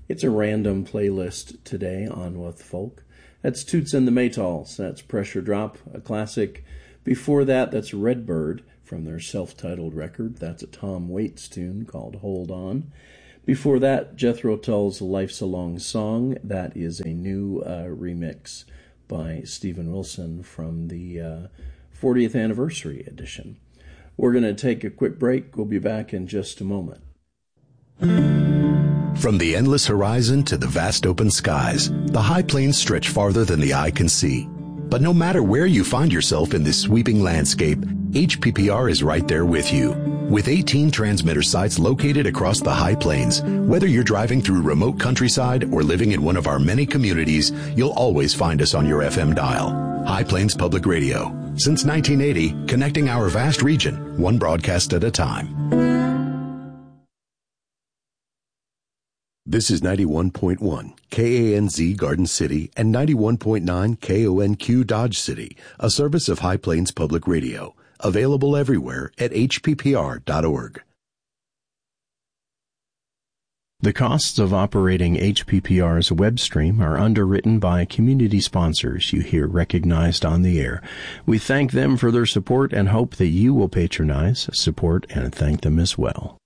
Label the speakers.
Speaker 1: It's a random playlist today on With Folk. That's Toots and the Maytals. That's Pressure Drop, a classic. Before that, that's Redbird from their self-titled record. That's a Tom Waits tune called Hold On. Before that, Jethro Tull's Life's a Long Song. That is a new remix by Steven Wilson from the 40th anniversary edition. We're going to take a quick break. We'll be back in just a moment.
Speaker 2: From the endless horizon to the vast open skies, the high plains stretch farther than the eye can see. But no matter where you find yourself in this sweeping landscape, HPPR is right there with you. With 18 transmitter sites located across the high plains, whether you're driving through remote countryside or living in one of our many communities, you'll always find us on your FM dial. High Plains Public Radio. Since 1980, connecting our vast region, one broadcast at a time. This is 91.1 KANZ Garden City and 91.9 KONQ Dodge City, a service of High Plains Public Radio. Available everywhere at hppr.org.
Speaker 1: The costs of operating HPPR's web stream are underwritten by community sponsors you hear recognized on the air. We thank them for their support and hope that you will patronize, support, and thank them as well.